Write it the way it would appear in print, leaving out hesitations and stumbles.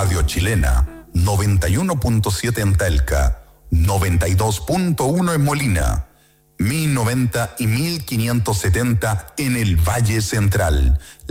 Radio Chilena, 91.7 en Talca, 92.1 en Molina, 1090 y 1570 en el Valle Central.